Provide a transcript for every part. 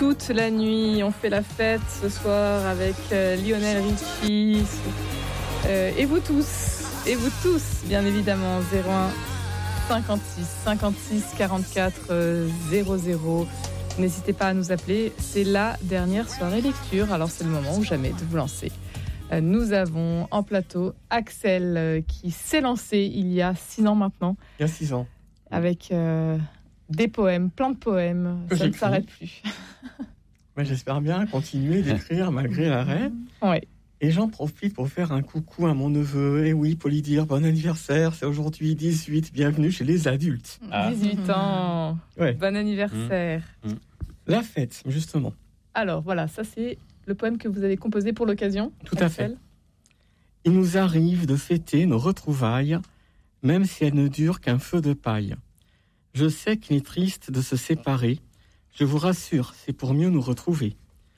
toute la nuit. On fait la fête ce soir avec Lionel Richie et vous tous, bien évidemment. 01 56 56 44 00. N'hésitez pas à nous appeler. C'est la dernière soirée lecture. Alors c'est le moment ou jamais de vous lancer. Nous avons en plateau Axel qui s'est lancé il y a 6 ans maintenant. Il y a 6 ans. Avec des poèmes, plein de poèmes. Ça ne s'arrête plus. Mais j'espère bien continuer d'écrire malgré l'arrêt. Oui. Et j'en profite pour faire un coucou à mon neveu. Et oui, pour lui dire bon anniversaire. C'est aujourd'hui 18. Bienvenue chez les adultes. 18 ans. Ouais. Bon anniversaire. La fête, justement. Alors voilà, ça c'est le poème que vous avez composé pour l'occasion. Tout à fait. Il nous arrive de fêter nos retrouvailles, même si elles ne durent qu'un feu de paille. Je sais qu'il est triste de se séparer. Je vous rassure, c'est pour mieux nous retrouver.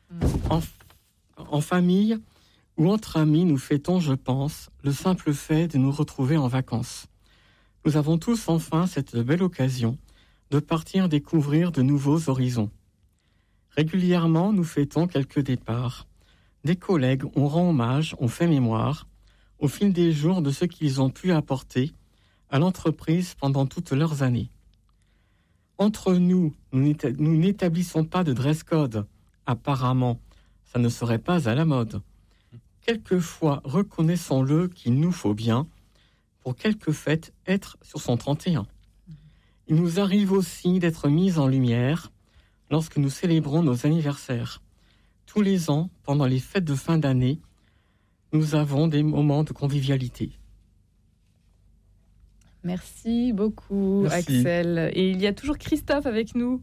En famille ou entre amis, nous fêtons, je pense, le simple fait de nous retrouver en vacances. Nous avons tous enfin cette belle occasion de partir découvrir de nouveaux horizons. Régulièrement, nous fêtons quelques départs. Des collègues, on rend hommage, on fait mémoire, au fil des jours de ce qu'ils ont pu apporter à l'entreprise pendant toutes leurs années. Entre nous, nous n'établissons pas de dress code. Apparemment, ça ne serait pas à la mode. Quelquefois, reconnaissons-le qu'il nous faut bien, pour quelques fêtes, être sur son 31. Il nous arrive aussi d'être mis en lumière lorsque nous célébrons nos anniversaires. Tous les ans, pendant les fêtes de fin d'année, nous avons des moments de convivialité. Merci beaucoup, Merci. Axel. Et il y a toujours Christophe avec nous.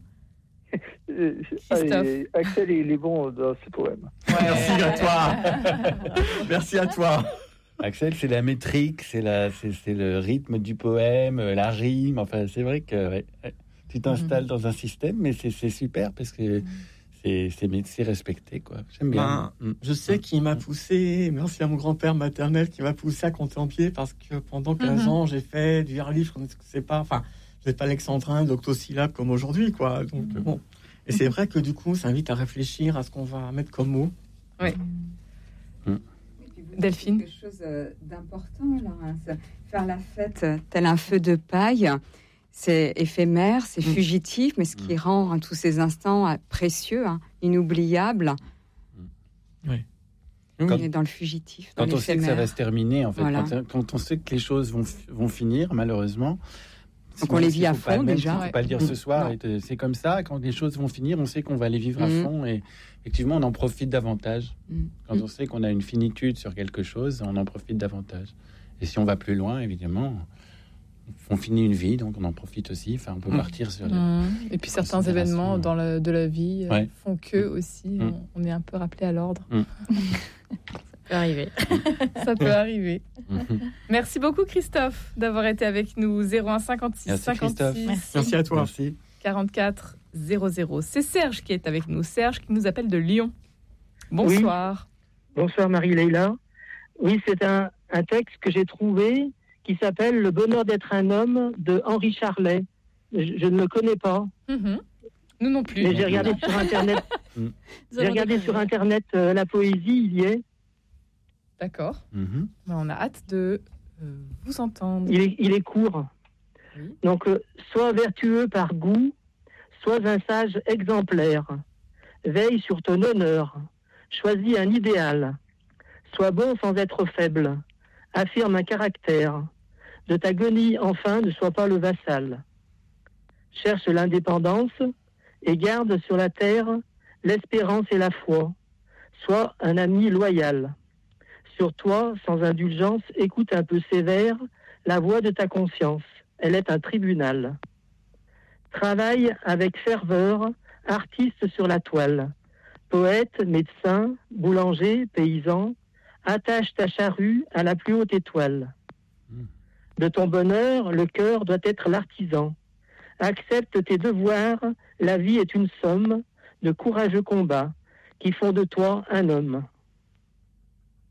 Christophe. Axel, il est bon dans ce poème. Ouais. Merci à toi. Merci à toi. Axel, c'est la métrique, c'est le rythme du poème, la rime. Enfin, c'est vrai que tu t'installes dans un système, mais c'est super parce que c'est respecté, quoi. J'aime bien. Je sais qu'il m'a poussé, merci à mon grand-père maternel qui m'a poussé à compter en pied parce que pendant 15 ans, j'ai fait du vers-livre, je ne sais pas, enfin, je n'ai pas alexandrin, d'octosyllabes comme aujourd'hui, quoi. Donc, bon. Et c'est vrai que du coup, ça invite à réfléchir à ce qu'on va mettre comme mot. Oui. Delphine. Quelque chose d'important, Laurence. Faire la fête tel un feu de paille, c'est éphémère, c'est fugitif, mais ce qui rend tous ces instants précieux, inoubliables. Oui. On est dans le fugitif. Quand on sait que ça va se terminer, en fait, voilà. Quand on sait que les choses vont finir, malheureusement. Donc on les vit à fond déjà. Il ne faut pas le dire ce soir. C'est comme ça. Quand les choses vont finir, on sait qu'on va les vivre à fond. Et effectivement, on en profite davantage. Quand on sait qu'on a une finitude sur quelque chose, on en profite davantage. Et si on va plus loin, évidemment, on finit une vie, donc on en profite aussi. Enfin, on peut partir sur et puis certains événements de la vie font que aussi, on est un peu rappelé à l'ordre. Ça peut arriver. Ça peut arriver. Merci beaucoup, Christophe, d'avoir été avec nous. 01 56 Merci, 56 Merci à toi. Merci. 44 00. C'est Serge qui est avec nous. Serge qui nous appelle de Lyon. Bonsoir. Oui. Bonsoir, Marie-Leila. Oui, c'est un texte que j'ai trouvé qui s'appelle « Le bonheur d'être un homme » de Henri Charlet. Je ne le connais pas. Nous non plus. Mais j'ai regardé sur Internet. Sur Internet la poésie, il y est. D'accord. On a hâte de vous entendre. Il est court. Oui. Donc, sois vertueux par goût, sois un sage exemplaire. Veille sur ton honneur. Choisis un idéal. Sois bon sans être faible. Affirme un caractère. De ta guenille, enfin, ne sois pas le vassal. Cherche l'indépendance et garde sur la terre l'espérance et la foi. Sois un ami loyal. Sur toi, sans indulgence, écoute un peu sévère la voix de ta conscience. Elle est un tribunal. Travaille avec ferveur, artiste sur la toile. Poète, médecin, boulanger, paysan, attache ta charrue à la plus haute étoile. De ton bonheur, le cœur doit être l'artisan. Accepte tes devoirs, la vie est une somme de courageux combats qui font de toi un homme.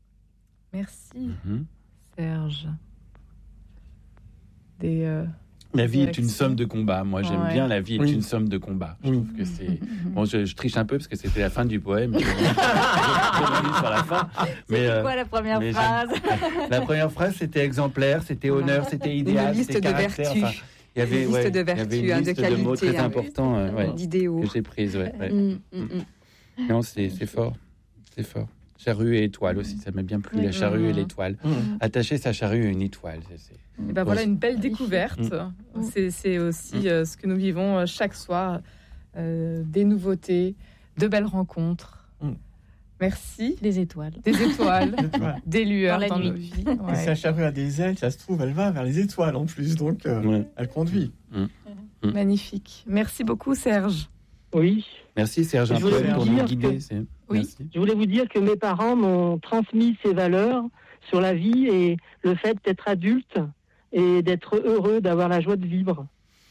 Merci, Serge. La vie est une somme de combats. Moi, j'aime bien la vie est une somme de combats. Je trouve que c'est... Bon, je triche un peu parce que c'était la fin du poème. Je sur la fin. C'était quoi la première phrase? La première phrase, c'était exemplaire, c'était honneur, c'était idéal, c'était caractère. Une liste de vertus. Il y avait une liste de vertus, une liste de mots très importants, d'idéaux que j'ai prises. Non, c'est fort. C'est fort. Charrue et étoile aussi, ça m'a bien plu, la charrue et l'étoile. Attacher sa charrue à une étoile. Et ben voilà une belle découverte. C'est aussi ce que nous vivons chaque soir. Des nouveautés, de belles rencontres. Merci. Des étoiles. Des lueurs dans nos vies. Et si la charrue a des ailes, ça se trouve, elle va vers les étoiles en plus, donc elle conduit. Magnifique. Merci beaucoup, Serge. Oui. Merci, Serge, un peu pour nous guider. Je voulais vous dire que mes parents m'ont transmis ces valeurs sur la vie et le fait d'être adulte et d'être heureux, d'avoir la joie de vivre.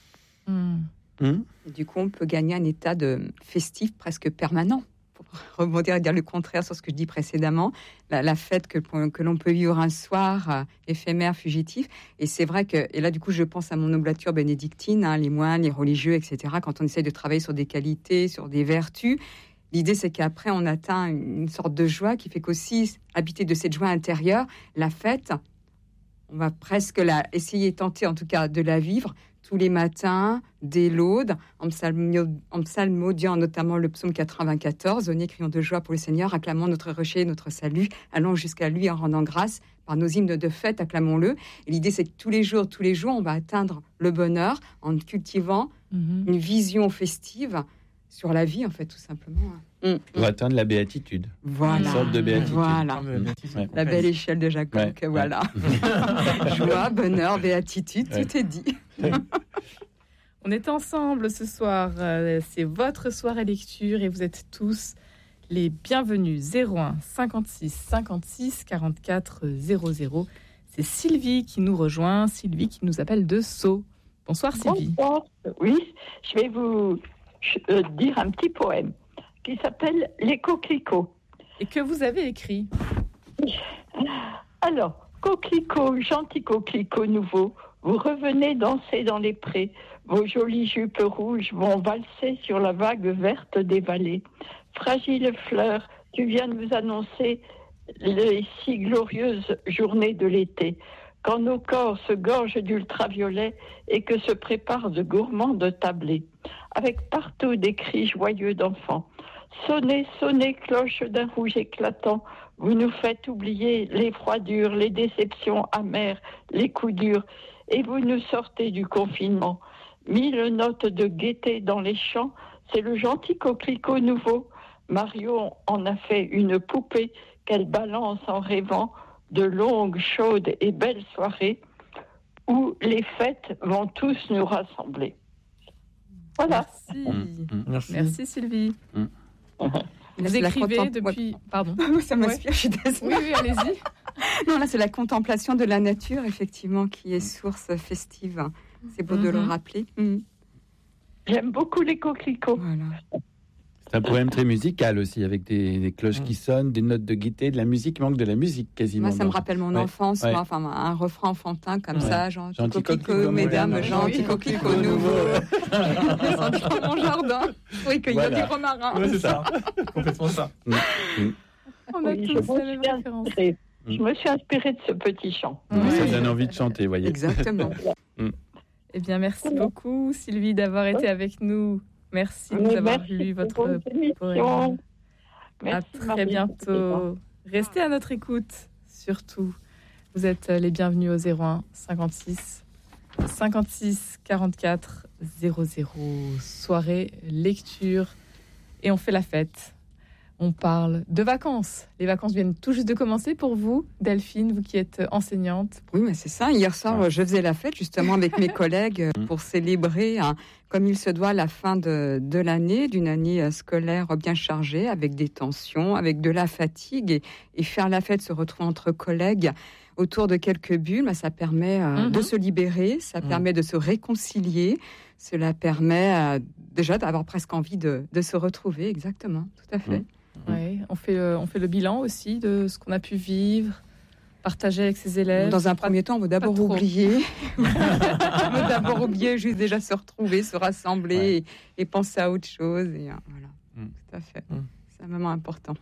Du coup, on peut gagner un état de festif presque permanent. Pour rebondir et dire le contraire sur ce que je dis précédemment, la fête que l'on peut vivre un soir éphémère, fugitif. Et c'est vrai que, et là du coup je pense à mon oblature bénédictine, les moines, les religieux, etc. Quand on essaye de travailler sur des qualités, sur des vertus, l'idée c'est qu'après on atteint une sorte de joie qui fait qu'aussi, habité de cette joie intérieure, la fête, on va presque essayer, tenter en tout cas de la vivre tous les matins, dès l'aude, en psalmodiant notamment le psaume 94, « Venez, crions de joie pour le Seigneur, acclamons notre rocher, notre salut, allons jusqu'à lui en rendant grâce, par nos hymnes de fête, acclamons-le. » Et l'idée, c'est que tous les jours, on va atteindre le bonheur en cultivant une vision festive sur la vie, en fait, tout simplement. Pour atteindre la béatitude. Voilà. Une sorte de béatitude. Voilà. La belle échelle de Jacob, voilà. Joie, bonheur, béatitude, tout est dit. On est ensemble ce soir. C'est votre soirée lecture et vous êtes tous les bienvenus. 01 56 56 44 00. C'est Sylvie qui nous rejoint. Sylvie qui nous appelle de Sceaux. Bonsoir Sylvie. Bonsoir. Oui, je vais vous dire un petit poème qui s'appelle Les coquelicots. Et que vous avez écrit. Alors, coquelicots, gentils coquelicots nouveaux, vous revenez danser dans les prés. Vos jolies jupes rouges vont valser sur la vague verte des vallées. Fragile fleur, tu viens de nous annoncer les si glorieuses journées de l'été, quand nos corps se gorgent d'ultraviolet et que se préparent de gourmandes tablées, avec partout des cris joyeux d'enfants. Sonnez, sonnez, cloche d'un rouge éclatant, vous nous faites oublier les froidures, les déceptions amères, les coups durs, et vous nous sortez du confinement. 1000 notes de gaieté dans les champs, c'est le gentil coquelicot nouveau. Marion en a fait une poupée qu'elle balance en rêvant de longues, chaudes et belles soirées où les fêtes vont tous nous rassembler. Voilà. Merci Sylvie. Vous écrivez depuis... Pardon. Ça m'inspire, je suis désolée. Oui, allez-y. Non, là, c'est la contemplation de la nature, effectivement, qui est source festive. C'est beau de le rappeler. J'aime beaucoup les coquelicots. Voilà. C'est un poème très musical aussi, avec des cloches qui sonnent, des notes de gaieté, de la musique. Il manque de la musique quasiment. Moi, ça me rappelle mon enfance, moi, enfin, un refrain enfantin comme ça, genre gentil coquelicot, mesdames, gentil coquelicot nouveau. Descendu dans mon jardin pour y cueillir du romarin. Ouais, c'est ça, complètement ça. On a tous la même référence. Je me suis inspirée de ce petit chant. Ça donne envie de chanter, voyez. Exactement. Eh bien, merci beaucoup, Sylvie, d'avoir été avec nous. Merci de nous avoir lu votre poème. À très bientôt. Restez à notre écoute, surtout. Vous êtes les bienvenus au 01 56 56 44 00. Soirée, lecture, et on fait la fête. On parle de vacances. Les vacances viennent tout juste de commencer pour vous, Delphine, vous qui êtes enseignante. Oui, mais c'est ça. Hier soir, je faisais la fête justement avec mes collègues pour célébrer, comme il se doit, la fin de l'année, d'une année scolaire bien chargée, avec des tensions, avec de la fatigue. Et faire la fête, se retrouver entre collègues autour de quelques bulles, ça permet de se libérer, ça permet de se réconcilier. Cela permet déjà d'avoir presque envie de se retrouver, exactement, tout à fait. Ouais, on fait le bilan aussi de ce qu'on a pu vivre, partager avec ses élèves. Dans un premier temps, on veut d'abord oublier. On veut d'abord oublier, juste déjà se retrouver, se rassembler et penser à autre chose. Et, voilà, tout à fait. C'est un moment important.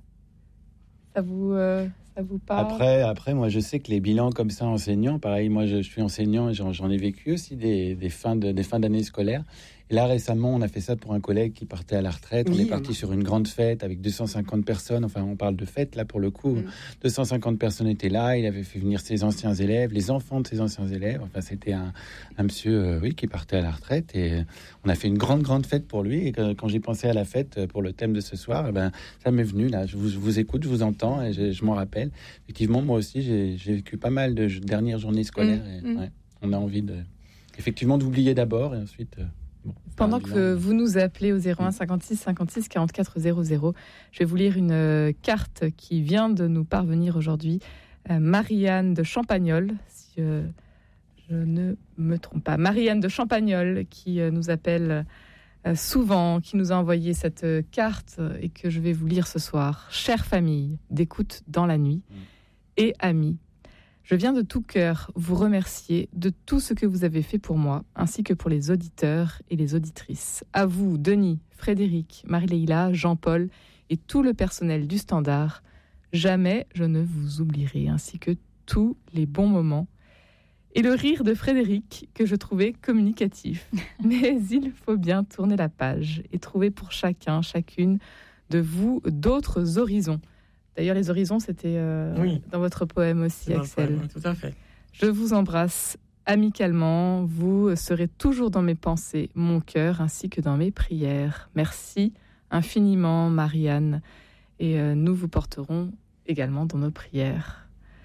Ça vous parle? Après, moi, je sais que les bilans comme ça, enseignants, pareil, moi, je suis enseignant et j'en ai vécu aussi des fins d'année scolaire. Et là, récemment, on a fait ça pour un collègue qui partait à la retraite. On est parti sur une grande fête avec 250 personnes. Enfin, on parle de fête, là, pour le coup. 250 personnes étaient là. Il avait fait venir ses anciens élèves, les enfants de ses anciens élèves. Enfin, c'était un monsieur, qui partait à la retraite. Et on a fait une grande fête pour lui. Et quand j'ai pensé à la fête pour le thème de ce soir, ça m'est venu, là. Je vous écoute, je vous entends et je m'en rappelle. Effectivement, moi aussi, j'ai vécu pas mal de dernières journées scolaires. Et, on a envie effectivement d'oublier d'abord et ensuite... Pendant que vous nous appelez au 01 56 56 44 00, je vais vous lire une carte qui vient de nous parvenir aujourd'hui. Marianne de Champagnole, si je ne me trompe pas. Marianne de Champagnole qui nous appelle souvent, qui nous a envoyé cette carte et que je vais vous lire ce soir. Chère famille d'écoute dans la nuit et amis, je viens de tout cœur vous remercier de tout ce que vous avez fait pour moi, ainsi que pour les auditeurs et les auditrices. À vous, Denis, Frédéric, Marie-Leila, Jean-Paul et tout le personnel du Standard, jamais je ne vous oublierai, ainsi que tous les bons moments. Et le rire de Frédéric, que je trouvais communicatif. Mais il faut bien tourner la page et trouver pour chacune de vous d'autres horizons. D'ailleurs, les horizons, c'était dans votre poème aussi, Axel. Poème, tout à fait. Je vous embrasse amicalement. Vous serez toujours dans mes pensées, mon cœur, ainsi que dans mes prières. Merci infiniment, Marianne. Et nous vous porterons également dans nos prières.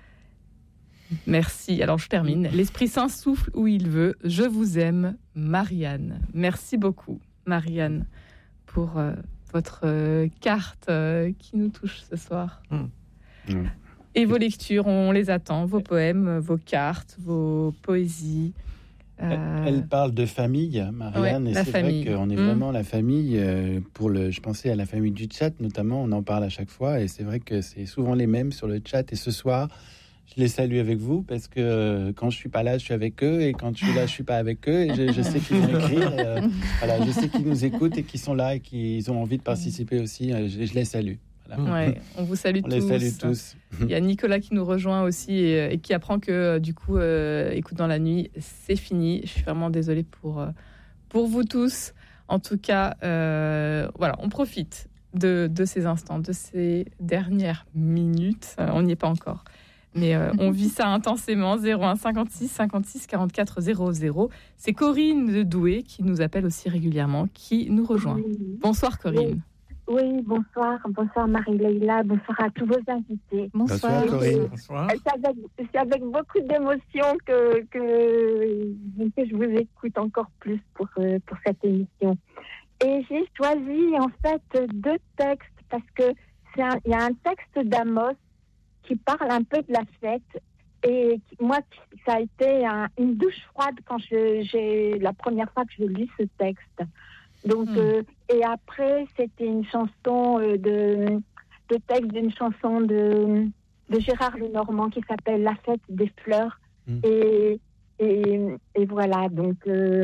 Merci. Alors, je termine. L'Esprit Saint souffle où il veut. Je vous aime, Marianne. Merci beaucoup, Marianne, pour... votre carte qui nous touche ce soir. Et vos lectures, on les attend, vos poèmes, vos cartes, vos poésies. Elle parle de famille, Marianne, et c'est famille. Vrai qu'on est vraiment la famille. Je pensais à la famille du chat, notamment, on en parle à chaque fois, et c'est vrai que c'est souvent les mêmes sur le chat. Et ce soir, je les salue avec vous, parce que quand je suis pas là, je suis avec eux, et quand je suis là, je suis pas avec eux, et je sais qu'ils vont écrire. Voilà, je sais qu'ils nous écoutent et qu'ils sont là et qu'ils ont envie de participer aussi. Je les salue. Voilà. Ouais, on vous salue tous. On les salue tous. Il y a Nicolas qui nous rejoint aussi et qui apprend que du coup, écoute dans la nuit, c'est fini. Je suis vraiment désolée pour vous tous. En tout cas, voilà, on profite de ces instants, de ces dernières minutes. On n'y est pas encore. Mais on vit ça intensément. 01 56 56 44 00. C'est Corinne de Douai qui nous appelle aussi régulièrement, qui nous rejoint. Bonsoir Corinne. Oui, bonsoir. Bonsoir Marie-Leila. Bonsoir à tous vos invités. Bonsoir Corinne. Bonsoir. C'est avec beaucoup d'émotion que je vous écoute encore plus pour cette émission. Et j'ai choisi en fait deux textes parce que il y a un texte d'Amos qui parle un peu de la fête. Et moi, ça a été une douche froide quand la première fois que j'ai lu ce texte. Donc, et après, c'était une chanson le texte d'une chanson de Gérard Lenormand qui s'appelle La fête des fleurs. Et voilà, donc...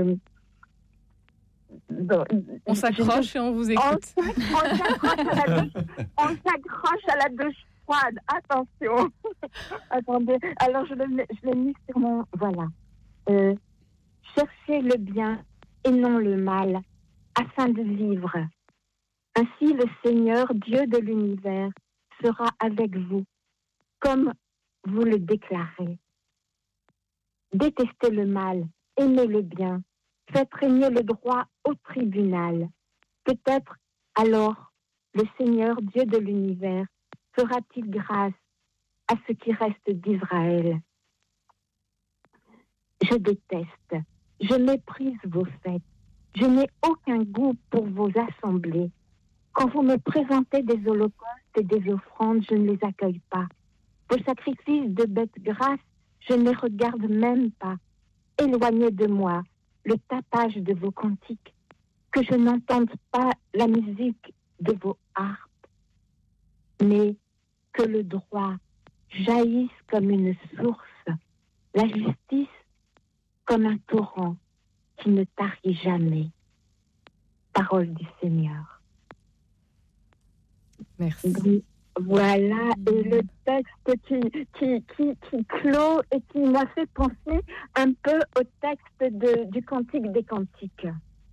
on s'accroche et on vous écoute. On s'accroche à la douche froide. Attention. Attendez. Alors, je l'ai mis sur mon... Voilà. Cherchez le bien et non le mal, afin de vivre. Ainsi, le Seigneur, Dieu de l'univers, sera avec vous, comme vous le déclarez. Détestez le mal, aimez le bien, faites régner le droit au tribunal. Peut-être alors le Seigneur, Dieu de l'univers, fera-t-il grâce à ce qui reste d'Israël. Je déteste, je méprise vos fêtes, je n'ai aucun goût pour vos assemblées. Quand vous me présentez des holocaustes et des offrandes, je ne les accueille pas. Vos sacrifices de bêtes grasses, je ne les regarde même pas. Éloignez de moi le tapage de vos cantiques, que je n'entende pas la musique de vos harpes, mais que le droit jaillisse comme une source, la justice comme un torrent qui ne tarit jamais. Parole du Seigneur. Merci. Voilà, et le texte qui clôt et qui m'a fait penser un peu au texte du Cantique des Cantiques.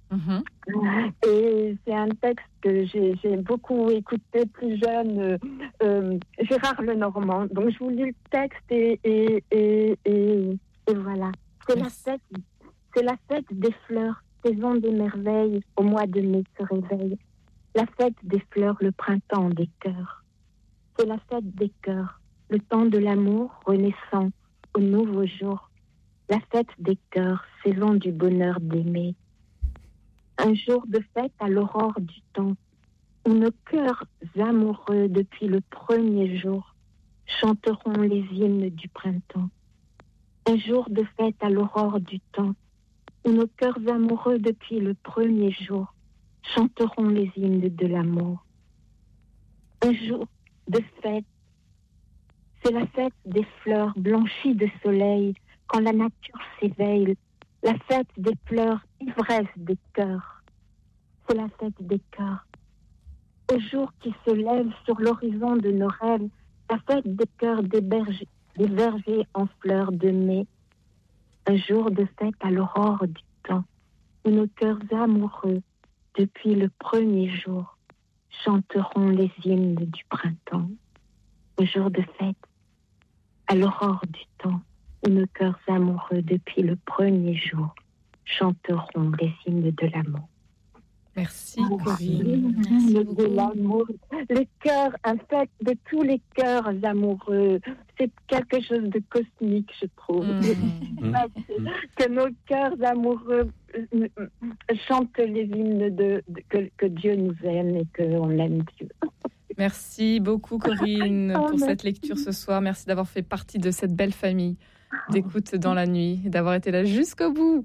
Et c'est un texte que j'ai beaucoup écouté plus jeune, Gérard Lenormand. Donc je vous lis le texte et voilà. C'est la fête des fleurs, saison des merveilles, au mois de mai se réveille. La fête des fleurs, le printemps des cœurs. C'est la fête des cœurs, le temps de l'amour renaissant au nouveau jour. La fête des cœurs, saison du bonheur d'aimer. Un jour de fête à l'aurore du temps, où nos cœurs amoureux depuis le premier jour chanteront les hymnes du printemps. Un jour de fête à l'aurore du temps, où nos cœurs amoureux depuis le premier jour chanteront les hymnes de l'amour. Un jour de fête, c'est la fête des fleurs blanchies de soleil quand la nature s'éveille, la fête des pleurs, ivresse des cœurs. C'est la fête des cœurs. Au jour qui se lève sur l'horizon de nos rêves, la fête des cœurs des vergers en fleurs de mai. Un jour de fête à l'aurore du temps, où nos cœurs amoureux, depuis le premier jour, chanteront les hymnes du printemps. Un jour de fête à l'aurore du temps, où nos cœurs amoureux, depuis le premier jour, chanteront les hymnes de l'amour. Merci Corinne. Merci de l'amour, le cœur, en fait, de tous les cœurs amoureux, c'est quelque chose de cosmique, je trouve. Que nos cœurs amoureux chantent les hymnes que Dieu nous aime et qu'on aime Dieu. Merci beaucoup Corinne pour cette lecture ce soir. Merci d'avoir fait partie de cette belle famille d'écoute dans la nuit et d'avoir été là jusqu'au bout.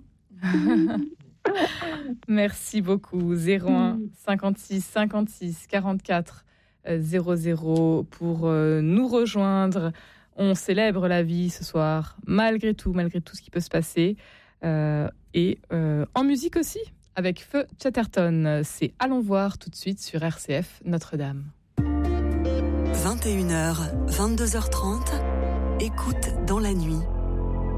Merci beaucoup. 01 56 56 44 00 pour nous rejoindre. On célèbre la vie ce soir, malgré tout ce qui peut se passer. Et en musique aussi, avec Feu Chatterton. C'est Allons voir tout de suite sur RCF Notre-Dame. 21h, 22h30, écoute dans la nuit.